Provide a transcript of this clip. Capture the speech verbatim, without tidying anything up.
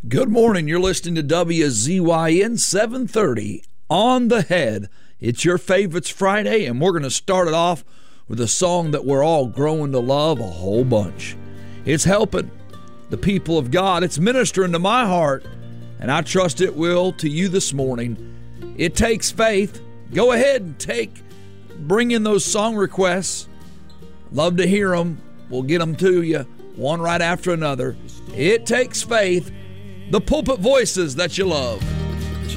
Good morning. You're listening to W Z Y N seven thirty On the Head. It's your favorites Friday, and we're going to start it off with a song that we're all growing to love a whole bunch. It's helping the people of God. It's ministering to my heart, and I trust it will to you this morning. It takes faith. Go ahead and take, bring in those song requests. Love to hear them. We'll get them to you, one right after another. It takes faith. The pulpit voices that you love.